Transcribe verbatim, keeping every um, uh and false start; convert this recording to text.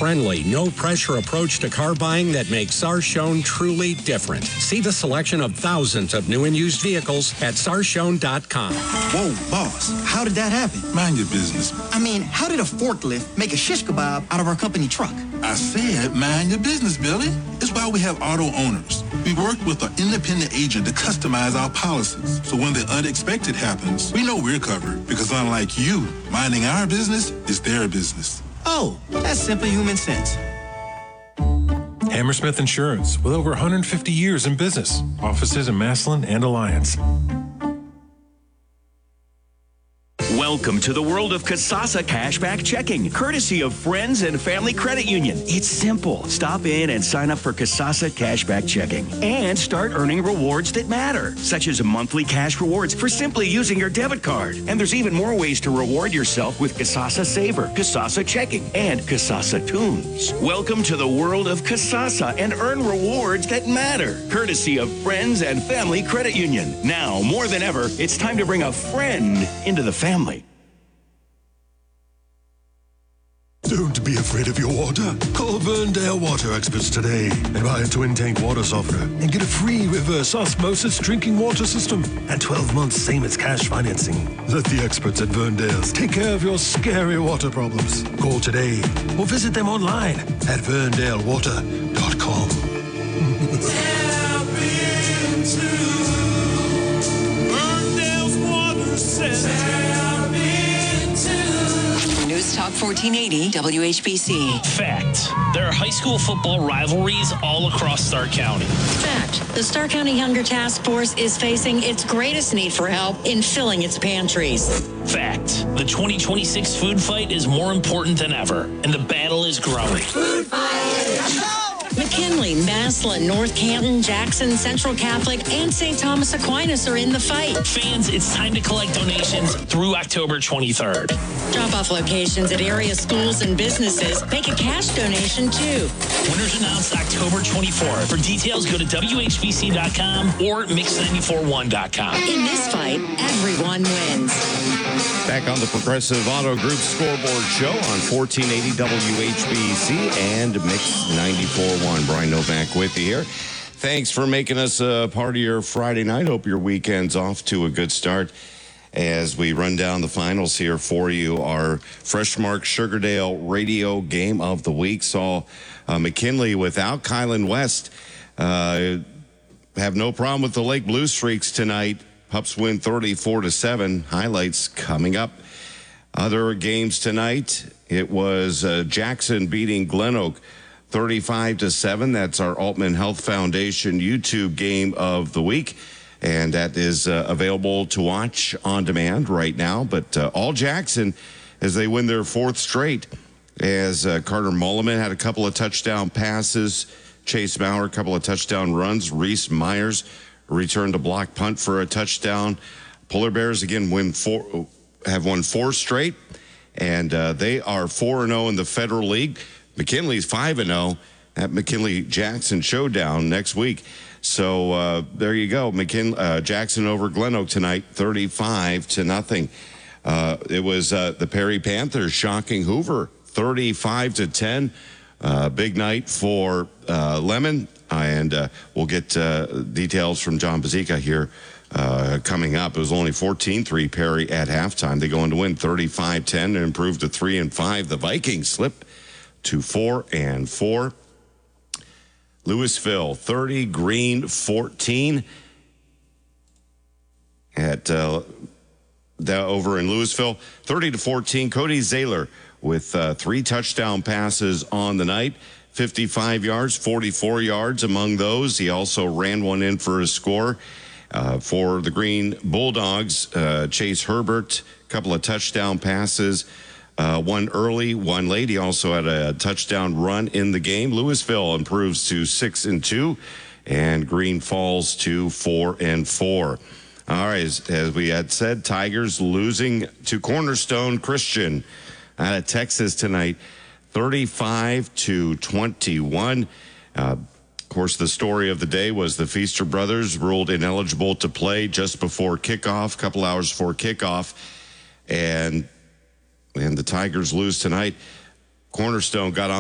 friendly, no-pressure approach to car buying that makes Sarshone truly different. See the selection of thousands of new and used vehicles at sarshone dot com. Whoa, boss, how did that happen? Mind your business. I mean, how did a forklift make a shish kebab out of our company truck? I said mind your business, Billy. It's why we have auto owners. We work with an independent agent to customize our policies. So when the unexpected happens, we know we're covered because unlike you, minding our business is their business. Oh, that's simply human sense. Hammersmith Insurance, with over one hundred fifty years in business. Offices in Massillon and Alliance. Welcome to the world of Kasasa Cashback Checking, courtesy of Friends and Family Credit Union. It's simple. Stop in and sign up for Kasasa Cashback Checking and start earning rewards that matter, such as monthly cash rewards for simply using your debit card. And there's even more ways to reward yourself with Kasasa Saver, Kasasa Checking, and Kasasa Tunes. Welcome to the world of Kasasa and earn rewards that matter, courtesy of Friends and Family Credit Union. Now, more than ever, it's time to bring a friend into the family. Don't be afraid of your water. Call Verndale Water Experts today and buy a twin tank water softener and get a free reverse osmosis drinking water system and twelve months same as cash financing. Let the experts at Verndale's take care of your scary water problems. Call today or visit them online at verndale water dot com. Tap into Verndale's Water Center. News Talk fourteen eighty W H B C. Fact. There are high school football rivalries all across Stark County. Fact. The Stark County Hunger Task Force is facing its greatest need for help in filling its pantries. Fact. The twenty twenty-six food fight is more important than ever, and the battle is growing. Food fight! McKinley, Massillon, North Canton, Jackson, Central Catholic, and Saint Thomas Aquinas are in the fight. Fans, it's time to collect donations through October twenty-third. Drop-off locations at area schools and businesses. Make a cash donation, too. Winners announced October twenty-fourth. For details, go to W H B C dot com or mix nine four one dot com. In this fight, everyone wins. Back on the Progressive Auto Group scoreboard show on fourteen eighty W H B C and Mix ninety-four point one. Brian Novak with you here. Thanks for making us a part of your Friday night. Hope your weekend's off to a good start. As we run down the finals here for you, our Freshmark Sugardale radio game of the week saw uh, McKinley without Kylan West uh, have no problem with the Lake Blue Streaks tonight. Pups win thirty-four to seven. Highlights coming up. Other games tonight, it was uh, Jackson beating Glen Oak thirty-five to seven. That's our Altman Health Foundation YouTube game of the week. And that is uh, available to watch on demand right now. But uh, all Jackson as they win their fourth straight. As uh, Carter Mulliman had a couple of touchdown passes. Chase Maurer, a couple of touchdown runs. Reese Myers returned a block punt for a touchdown. Polar Bears, again, win four, have won four straight. And uh, they are four and oh in the Federal League. McKinley's five and oh at McKinley-Jackson Showdown next week. So uh, there you go. McKin- uh, Jackson over Glen Oak tonight, thirty-five to nothing. Uh, it was uh, the Perry Panthers shocking Hoover, thirty-five to ten. Uh, big night for uh, Lemon, and uh, we'll get uh, details from John Bazika here uh, coming up. It was only fourteen three Perry at halftime. They go on to win thirty-five ten and improve to three and five. The Vikings slip to four and four. Louisville thirty, Green fourteen. At uh, the, over in Louisville, thirty to fourteen. Cody Zaylor with uh, three touchdown passes on the night, fifty-five yards, forty-four yards among those. He also ran one in for a score. Uh, for the Green Bulldogs, uh, Chase Herbert, a couple of touchdown passes. Uh, one early, one late. He also had a touchdown run in the game. Louisville improves to six and two, and Green falls to four and four. All right, as, as we had said, Tigers losing to Cornerstone Christian out of Texas tonight, thirty-five to twenty-one. Uh, of course, the story of the day was the Feaster brothers ruled ineligible to play just before kickoff, a couple hours before kickoff, and. And the Tigers lose tonight. Cornerstone got on